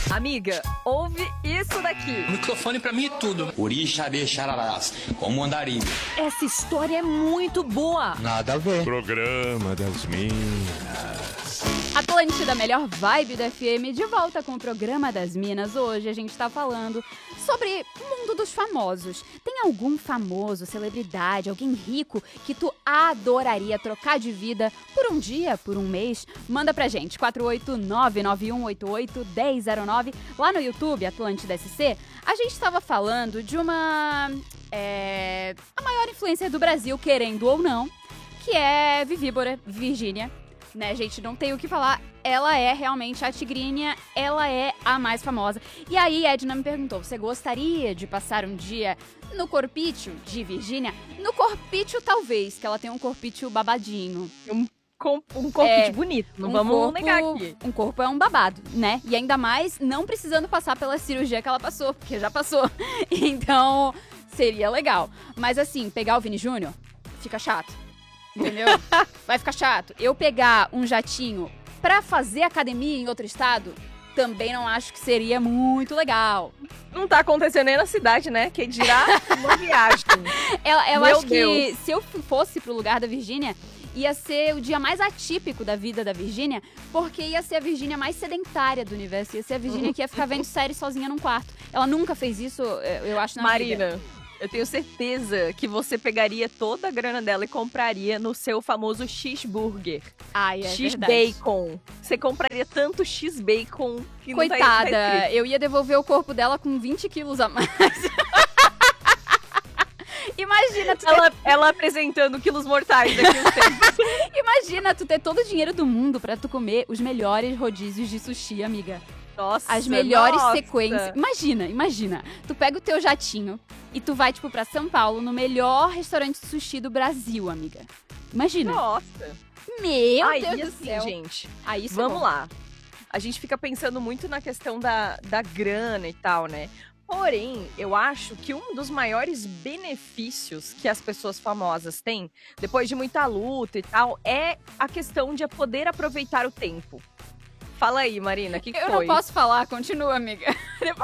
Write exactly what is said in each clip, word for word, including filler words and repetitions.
Amiga, ouve isso daqui. Microfone pra mim e tudo. Orixabê xararás, como andarilho. Essa história é muito boa. Nada a ver. Programa das Minas. Atlântida, melhor vibe da F M, de volta com o Programa das Minas. Hoje a gente tá falando sobre o mundo dos famosos. Tem algum famoso, celebridade, alguém rico que tu adoraria trocar de vida por um dia, por um mês? Manda pra gente, quatro oito nove nove um oito oito um zero zero nove, lá no YouTube, Atlântida S C. A gente tava falando de uma... É, a maior influencer do Brasil, querendo ou não, que é Vivi Bora, Virgínia. Né, gente, não tem o que falar, ela é realmente a tigrinha, ela é a mais famosa. E aí, Edna me perguntou, você gostaria de passar um dia no corpício de Virgínia? No corpício, talvez, que ela tem um corpício babadinho. Um, um corpício é, bonito, não um vamos corpo, negar aqui. Um corpo é um babado, né? E ainda mais não precisando passar pela cirurgia que ela passou, porque já passou. Então, seria legal. Mas assim, pegar o Vini Júnior, fica chato. Entendeu? Vai ficar chato. Eu pegar um jatinho pra fazer academia em outro estado, também não acho que seria muito legal. Não tá acontecendo nem na cidade, né? Que dirá uma viagem. Eu, eu Meu acho Deus. que se eu fosse pro lugar da Virgínia, ia ser o dia mais atípico da vida da Virgínia, porque ia ser a Virgínia mais sedentária do universo. Ia ser a Virgínia que ia ficar vendo série sozinha num quarto. Ela nunca fez isso, eu acho, na Marina. vida. Eu tenho certeza que você pegaria toda a grana dela e compraria no seu famoso X-Burger. Ai, é X-Bacon. Você compraria tanto X-Bacon que Coitada, não tá, tá escrito. Eu ia devolver o corpo dela com vinte quilos a mais. Imagina tu ter... ela, ela apresentando quilos mortais daqui a um tempo. Imagina tu ter todo o dinheiro do mundo pra tu comer os melhores rodízios de sushi, amiga. Nossa, As melhores nossa. sequências. Imagina, imagina. Tu pega o teu jatinho e tu vai, tipo, pra São Paulo, no melhor restaurante de sushi do Brasil, amiga. Imagina. Nossa. Meu Aí, Deus do assim, céu. gente, Aí, isso é vamos bom. lá. A gente fica pensando muito na questão da, da grana e tal, né? Porém, eu acho que um dos maiores benefícios que as pessoas famosas têm, depois de muita luta e tal, é a questão de poder aproveitar o tempo. Fala aí, Marina, o que, que Eu foi? não posso falar, continua, amiga.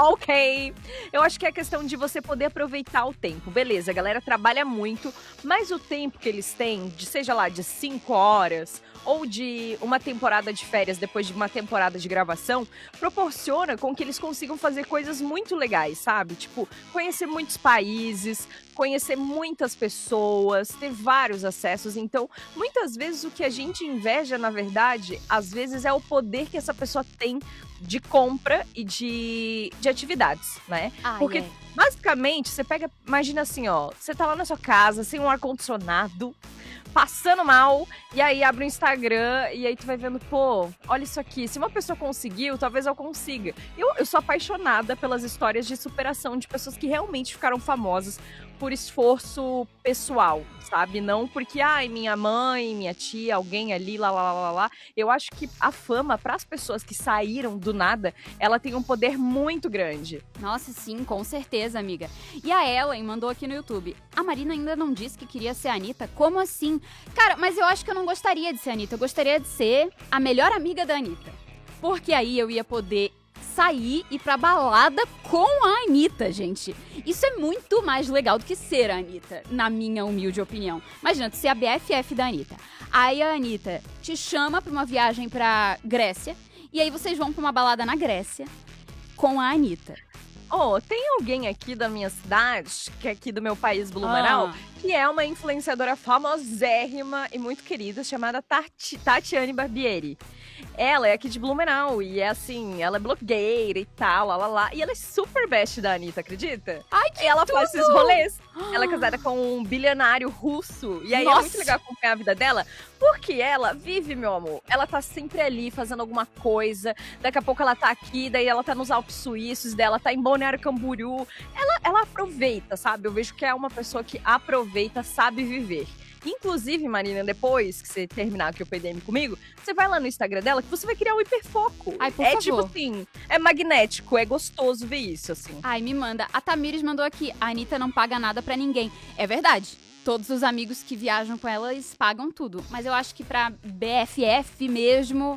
Ok. Eu acho que é a questão de você poder aproveitar o tempo. Beleza, a galera trabalha muito, mas o tempo que eles têm, de, seja lá de cinco horas ou de uma temporada de férias depois de uma temporada de gravação, proporciona com que eles consigam fazer coisas muito legais, sabe? Tipo, conhecer muitos países, conhecer muitas pessoas, ter vários acessos. Então, muitas vezes o que a gente inveja, na verdade, às vezes é o poder que essa pessoa tem de compra e de, de atividades, né? Ai, Porque, é. basicamente, você pega, imagina assim, ó, você tá lá na sua casa, sem um ar-condicionado, passando mal, e aí abre o Instagram, e aí tu vai vendo, pô, olha isso aqui, se uma pessoa conseguiu, talvez eu consiga. Eu, eu sou apaixonada pelas histórias de superação de pessoas que realmente ficaram famosas por esforço pessoal, sabe? Não porque, ai, minha mãe, minha tia, alguém ali, lá, lá, lá, lá, lá. Eu acho que a fama, para as pessoas que saíram do nada, ela tem um poder muito grande. Nossa, sim, com certeza, amiga. E a Ellen mandou aqui no YouTube, a Marina ainda não disse que queria ser a Anitta? Como assim? Cara, mas eu acho que eu não gostaria de ser a Anitta, eu gostaria de ser a melhor amiga da Anitta. Porque aí eu ia poder sair e ir pra balada com a Anitta, gente. Isso é muito mais legal do que ser a Anitta, na minha humilde opinião. Imagina, tu ser a B F F da Anitta. Aí a Anitta te chama pra uma viagem pra Grécia, e aí vocês vão pra uma balada na Grécia com a Anitta. Oh, tem alguém aqui da minha cidade, que é aqui do meu país, Blumenau, Ah. que é uma influenciadora famosérrima e muito querida, chamada Tati, Tatiane Barbieri. Ela é aqui de Blumenau e é assim, ela é blogueira e tal, lá, lá, lá. E ela é super best da Anitta, acredita? Ai, que E ela tudo! faz esses rolês. Ela é casada com um bilionário russo. E aí Nossa. é muito legal acompanhar a vida dela, porque ela vive, meu amor. Ela tá sempre ali fazendo alguma coisa. Daqui a pouco ela tá aqui, daí ela tá nos Alpes Suíços, daí ela tá em Balneário Camboriú. Ela, ela aproveita, sabe? Eu vejo que é uma pessoa que aproveita, sabe viver. Inclusive, Marina, depois que você terminar aqui o P D M comigo, você vai lá no Instagram dela que você vai criar um hiperfoco. Ai, por é favor. tipo assim, é magnético, é gostoso ver isso, assim. Ai, me manda. A Tamires mandou aqui, a Anitta não paga nada pra ninguém. É verdade. Todos os amigos que viajam com ela, eles pagam tudo. Mas eu acho que pra B F F mesmo,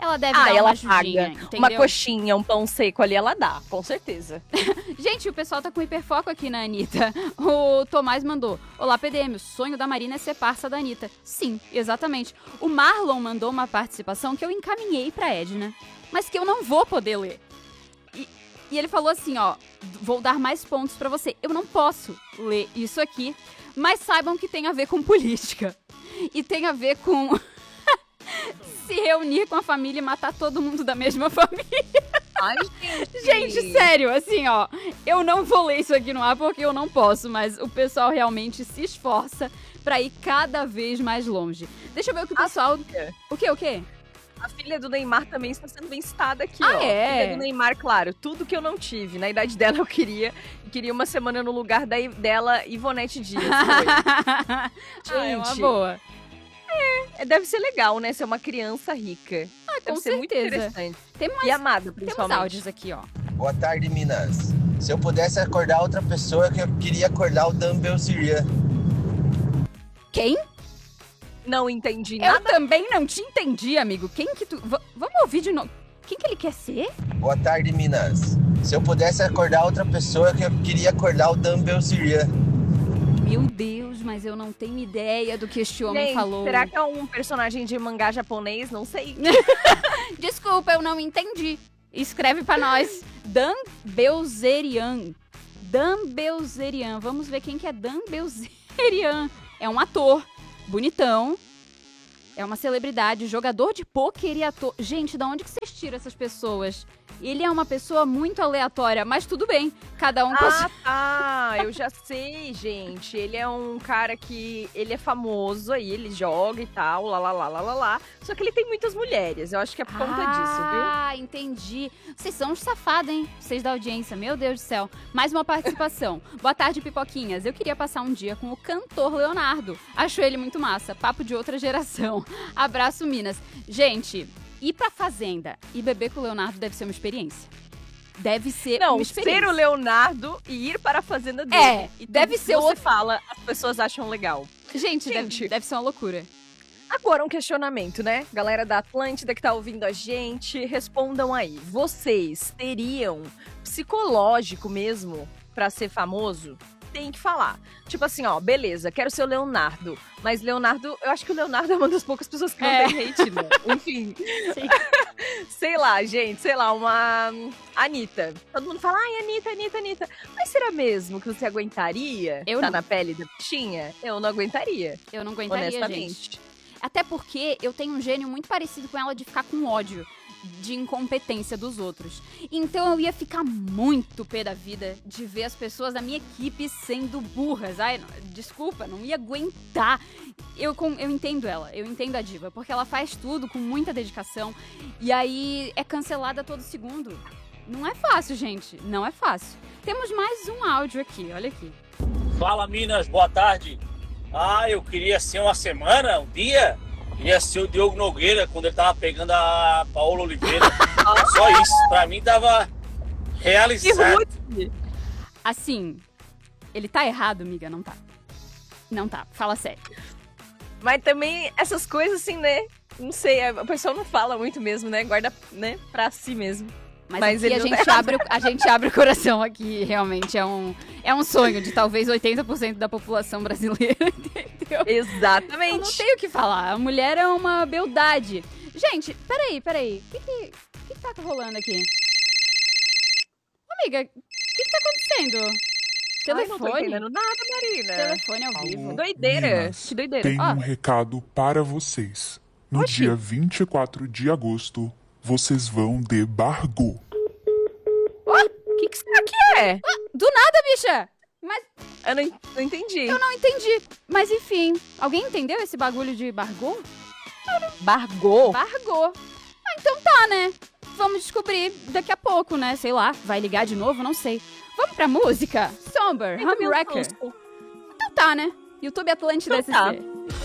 ela deve Ah, dar ela uma ajudinha, paga. entendeu? Uma coxinha, um pão seco ali, ela dá, com certeza. Gente, o pessoal tá com hiperfoco aqui na Anitta. O Tomás mandou: Olá, P D M, o sonho da Marina é ser parça da Anitta. Sim, exatamente. O Marlon mandou uma participação que eu encaminhei pra Edna, mas que eu não vou poder ler. E, e ele falou assim, ó, vou dar mais pontos pra você. Eu não posso ler isso aqui, mas saibam que tem a ver com política. E tem a ver com se reunir com a família e matar todo mundo da mesma família. Ai, gente. Gente, sério, assim, ó, eu não vou ler isso aqui no ar porque eu não posso, mas o pessoal realmente se esforça pra ir cada vez mais longe. Deixa eu ver o que o pessoal... filha. O quê, o quê? A filha do Neymar também está sendo bem citada aqui, Ah, ó. é? A filha do Neymar, claro, tudo que eu não tive. Na idade dela eu queria. E queria uma semana no lugar da, dela, Ivonete Dias. Foi. Ah, é uma Gente, boa. é, deve ser legal, né? Ser uma criança rica. Ah, Deve com ser muito certeza. interessante. Tem mais, E amada, temos principalmente. áudios aqui, ó. Boa tarde, Minas. Se eu pudesse acordar outra pessoa, que eu queria acordar o Dan Bilzerian. Quem? Não entendi Eu nada. também não te entendi, amigo. Quem que tu... V- vamos ouvir de novo. Quem que ele quer ser? Boa tarde, Minas. Se eu pudesse acordar outra pessoa, que eu queria acordar o Dan Bilzerian. Meu Deus, mas eu não tenho ideia do que este homem Gente, falou. será que é um personagem de mangá japonês? Não sei. Desculpa, eu não entendi. Escreve pra nós. Dan Bilzerian. Dan Bilzerian. Vamos ver quem que é Dan Bilzerian. É um ator bonitão. É uma celebridade, jogador de pôquer e ator. Gente, da onde que vocês tiram essas pessoas? Ele é uma pessoa muito aleatória, mas tudo bem. Cada um com a sua... Ah, tá. Eu já sei, gente. Ele é um cara que... Ele é famoso aí, ele joga e tal, lá, lá, lá, lá, lá, lá. Só que ele tem muitas mulheres. Eu acho que é por conta disso, viu? Ah, entendi. Vocês são uns safados, hein? Vocês da audiência, meu Deus do céu. Mais uma participação. Boa tarde, pipoquinhas. Eu queria passar um dia com o cantor Leonardo. Acho ele muito massa. Papo de outra geração. Abraço, Minas. Gente, ir pra fazenda e beber com o Leonardo deve ser uma experiência. Deve ser Não, uma experiência. ser o Leonardo e ir para a fazenda dele. É, e tudo deve que ser você outro- fala, as pessoas acham legal. Gente, deve, Gente. deve ser uma loucura. Agora um questionamento, né? Galera da Atlântida que tá ouvindo a gente, respondam aí. Vocês teriam psicológico mesmo pra ser famoso? Tem que falar. Tipo assim, ó, beleza, quero ser o Leonardo. Mas Leonardo, eu acho que o Leonardo é uma das poucas pessoas que não É. tem hate, né? Enfim. Sim. Sei lá, gente, sei lá, uma Anitta. Todo mundo fala, ai, Anitta, Anitta, Anitta. Mas será mesmo que você aguentaria Eu tá não. na pele da bichinha? Eu não aguentaria, Eu não aguentaria, gente. honestamente. Até porque eu tenho um gênio muito parecido com ela de ficar com ódio de incompetência dos outros. Então eu ia ficar muito pé da vida de ver as pessoas da minha equipe sendo burras. Ai, não- desculpa, não ia aguentar. Eu, com- eu entendo ela, eu entendo a diva, porque ela faz tudo com muita dedicação e aí é cancelada todo segundo. Não é fácil, gente, não é fácil. Temos mais um áudio aqui, olha aqui. Fala, Minas, boa tarde. Ah, eu queria ser uma semana, um dia. Queria ser o Diogo Nogueira quando ele tava pegando a Paola Oliveira. Só isso. Pra mim tava Que realizado. rude! Assim, ele tá errado, amiga? Não tá. Não tá, fala sério. Mas também essas coisas assim, né? Não sei, a pessoa não fala muito mesmo, né? Guarda, né, pra si mesmo. Mas, Mas aqui ele a não gente, tá abre, o- a gente abre o coração aqui, realmente. É um, é um sonho de talvez oitenta por cento da população brasileira, entendeu? Eu não Exatamente. tenho o que falar. A mulher é uma beldade. Gente, peraí, peraí. O que que, que que tá rolando aqui? Amiga, o que que tá acontecendo? Ai, não tô Telefone? entendendo nada, Marina. Telefone ao vivo. Alô? Doideira. Minas, Que doideira. Tem Ó. um recado para vocês. No Oxi. dia vinte e quatro de agosto, vocês vão de Bargô. O que, que será que é? Do nada, bicha! Mas Eu não, não entendi. eu não entendi. Mas enfim, alguém entendeu esse bagulho de bargô? Bargô? Bargô. Ah, então tá, né? Vamos descobrir daqui a pouco, né? Sei lá, vai ligar de novo, não sei. Vamos pra música? Somber, Tem também um Hum Wrecker. susto. Então tá, né? YouTube Atlântida Então tá. S C.